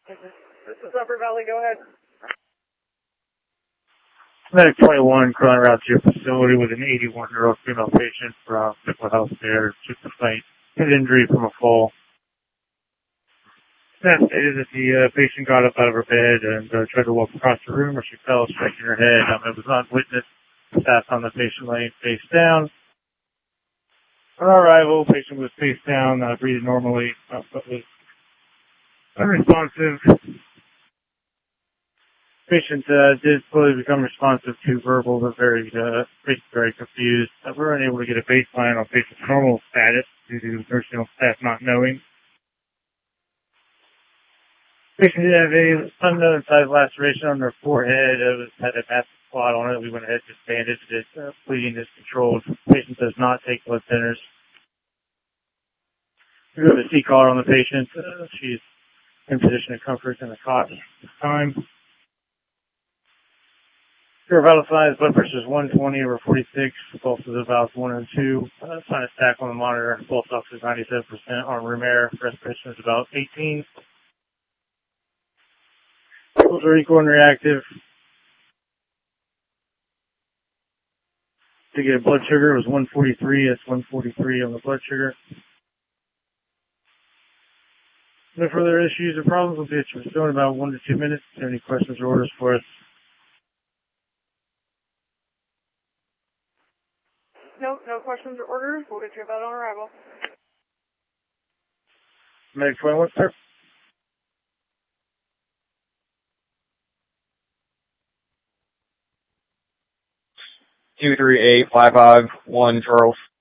This is Upper Valley, go ahead. Medic 21, calling route to your facility with an 81-year-old female patient from Pickle Health there, just a slight head injury from a fall. Staff stated that the patient got up out of her bed and tried to walk across the room where she fell, striking her head. It was not witnessed. Staff on the patient laying face down. On our arrival, patient was face down, breathing normally, but was unresponsive. Patient did slowly become responsive to verbal, but very confused. We were unable to get a baseline on patient's normal status due to nursing home staff not knowing. Patient did have a unknown size laceration on her forehead. It had a massive spot on it. We went ahead and just bandaged it. Bleeding is controlled. Patient does not take blood thinners. We have a C-collar on the patient. She's in position of comfort in the cot at this time. Her vital signs, blood pressure is 120/46, pulse is about 1 and 2. Sinus stack on the monitor, pulse ox is 97%, arm room air, respiration is about 18. Pulse are equal and reactive. To get a blood sugar, it was 143, that's 143 on the blood sugar. No further issues or problems. We'll be at your facility in about 1 to 2 minutes. If you have any questions or orders for us? No questions or orders. We'll get you about on arrival. Medic 21, sir. 238-551 Charles.